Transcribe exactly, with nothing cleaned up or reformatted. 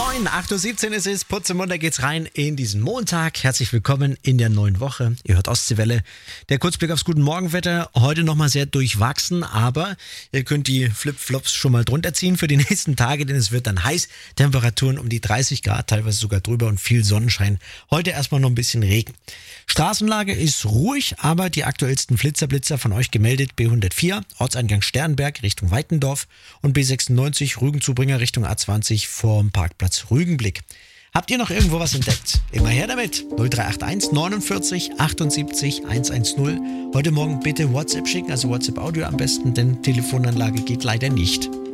Moin, acht Uhr siebzehn ist es, Putzemund, geht's rein in diesen Montag. Herzlich willkommen in der neuen Woche. Ihr hört Ostseewelle. Der Kurzblick aufs Guten Morgenwetter, heute nochmal sehr durchwachsen, aber ihr könnt die Flipflops schon mal drunter ziehen für die nächsten Tage, denn es wird dann heiß. Temperaturen um die dreißig Grad, teilweise sogar drüber und viel Sonnenschein. Heute erstmal noch ein bisschen Regen. Straßenlage ist ruhig, aber die aktuellsten Flitzer-Blitzer von euch gemeldet: B hundertvier, Ortseingang Sternberg Richtung Weitendorf und B sechsundneunzig, Rügenzubringer Richtung A zwanzig vom Parkplatz Rügenblick. Habt ihr noch irgendwo was entdeckt? Immer her damit. null drei acht eins neunundvierzig achtundsiebzig hundertzehn. Heute Morgen bitte WhatsApp schicken, also WhatsApp Audio am besten, denn Telefonanlage geht leider nicht.